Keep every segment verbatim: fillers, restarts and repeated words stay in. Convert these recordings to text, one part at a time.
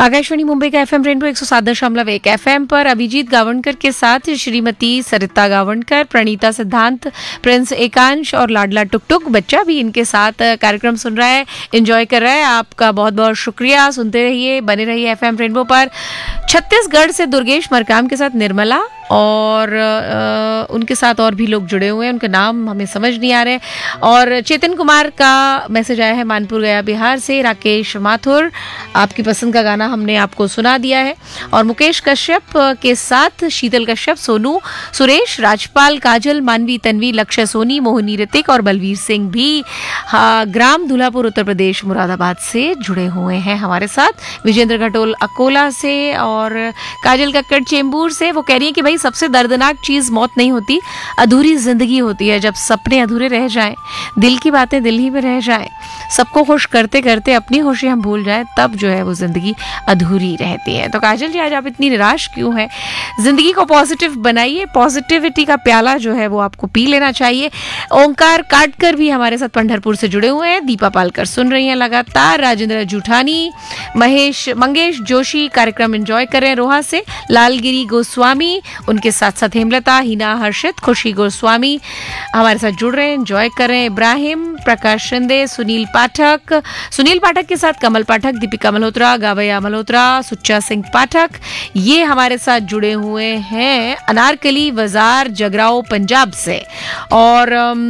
आकाशवाणी मुंबई का FM rainbow एक सौ सात दशमलव एक एफएम पर अभिजीत गावणकर के साथ श्रीमती सरिता गावणकर, प्रणीता सिद्धांत, प्रिंस एकांश और लाडला टुकटुक बच्चा भी इनके साथ कार्यक्रम सुन रहा है, एंजॉय कर रहा है। आपका बहुत बहुत शुक्रिया। सुनते रहिए, बने रहिए एफएम रेनबो पर। छत्तीसगढ़ से दुर्गेश मरकाम के साथ निर्मला और आ, उनके साथ और भी लोग जुड़े हुए हैं, उनके नाम हमें समझ नहीं आ रहे। और चेतन कुमार का मैसेज आया है मानपुर गया बिहार से। राकेश माथुर, आपकी पसंद का गाना हमने आपको सुना दिया है। और मुकेश कश्यप के साथ शीतल कश्यप, सोनू, सुरेश, राजपाल, काजल, मानवी, तन्वी, लक्ष्य सोनी, मोहिनी, ऋतिक और बलवीर सिंह भी हाँ, ग्राम धुलापुर उत्तर प्रदेश मुरादाबाद से जुड़े हुए हैं हमारे साथ। विजेंद्र घटोल अकोला से और काजल कक्कड़ चेंबूर से। वो कह रही है कि भाई सबसे दर्दनाक चीज मौत नहीं होती, अधूरी जिंदगी होती है। जब सपने अधूरे रह जाएं, दिल की बातें दिल ही में रह जाएं, सबको खुश करते करते अपनी खुशी हम भूल जाएं, तब जो है वो जिंदगी अधूरी रहती है। तो काजल जी, आज आप इतनी निराश क्यों हैं? जिंदगी को पॉजिटिव बनाइए, पॉजिटिविटी का प्याला जो है वो आपको पी लेना चाहिए। ओंकार काटकर भी हमारे साथ पंढरपुर से जुड़े हुए हैं। दीपा पालकर सुन रही हैं लगातार। राजेंद्र जूठानी, महेश मंगेश जोशी कार्यक्रम एंजॉय कर रहे हैं रोहा से। लालगिरी गोस्वामी, उनके साथ साथ हेमलता, हिना, हर्षित, खुशी गोस्वामी हमारे साथ जुड़ रहे हैं, एंजॉय कर रहे हैं। इब्राहिम, प्रकाश शिंदे, सुनील पाठक, सुनील पाठक के साथ कमल पाठक, दीपिका मल्होत्रा, गावैया मल्होत्रा, सुच्चा सिंह पाठक, ये हमारे साथ जुड़े हुए हैं अनारकली बाजार जगराओ पंजाब से। और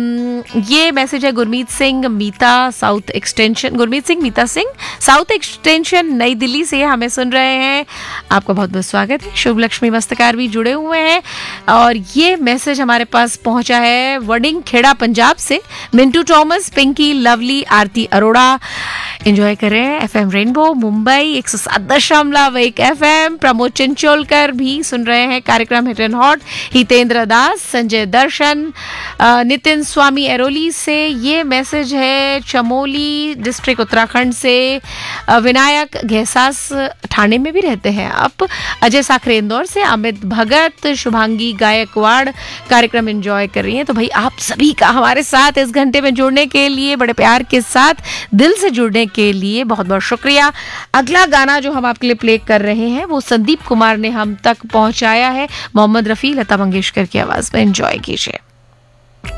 ये मैसेज है गुरमीत सिंह मीता साउथ एक्सटेंशन, गुरमीत सिंह मीता सिंह साउथ एक्सटेंशन नई दिल्ली से हमें सुन रहे हैं। आपका बहुत बहुत स्वागत है। शुभ लक्ष्मी मस्तकार भी जुड़े हुए हैं। और ये मैसेज हमारे पास पहुंचा है वडिंग खेड़ा पंजाब से। मिंटू थॉमस, पिंकी, लवली, आरती अरोड़ा एंजॉय कर रहे हैं एफएम रेनबो मुंबई एक सौ सात दशमलव एक एफएम। प्रमोद चिंचोलकर भी सुन रहे हैं कार्यक्रम हिट एंड हॉट। हितेंद्र दास, संजय दर्शन, नितिन स्वामी एरोली से। ये मैसेज है चमोली डिस्ट्रिक्ट उत्तराखंड से। विनायक घैसास ठाणे में भी रहते हैं आप। अजय साखरे इंदौर से। अमित भगत, शुभांगी गायकवाड़ कार्यक्रम एंजॉय कर रही हैं। तो भाई आप सभी का हमारे साथ इस घंटे में जुड़ने के लिए, बड़े प्यार के साथ दिल से जुड़ने के लिए बहुत बहुत शुक्रिया। अगला गाना जो हम आपके लिए प्ले कर रहे हैं वो संदीप कुमार ने हम तक पहुंचाया है। मोहम्मद रफी, लता मंगेशकर की आवाज में एंजॉय कीजिए।